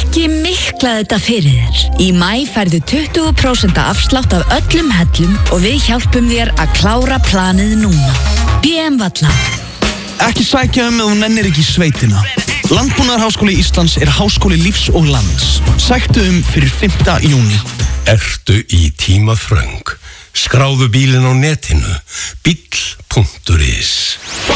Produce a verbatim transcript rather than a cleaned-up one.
Ekki mikla þetta fyrir þér. Í maí færðu tuttugu prósent afslátt af öllum hellum og við hjálpum þér að klára planið núna. B M Valla. Ekki sækja um ef þú nennir ekki í sveitina. Landbúnaðarháskóli Íslands er háskóli lífs og lands. Sæktu um fyrir fimmta júní. Ertu í tímaþröng? Skráðu bílinn á netinu bíll punktur is